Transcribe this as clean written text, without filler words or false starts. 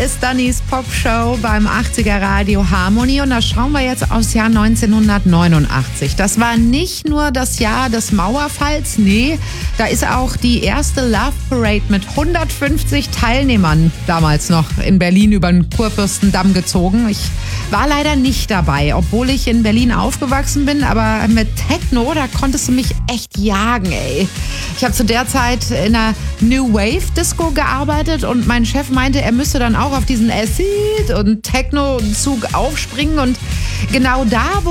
ist Dannys Popshow beim 80er Radio Harmony und da schauen wir jetzt aufs Jahr 1989. Das war nicht nur das Jahr des Mauerfalls, nee, da ist auch die erste Love Parade mit 150 Teilnehmern damals noch in Berlin über den Kurfürstendamm gezogen. Ich war leider nicht dabei, obwohl ich in Berlin aufgewachsen bin, aber mit Techno, da konntest du mich echt jagen, ey. Ich habe zu der Zeit in einer New Wave Disco gearbeitet und mein Chef meinte, er müsste dann auch auf diesen Acid- und Techno-Zug aufspringen und genau da, wo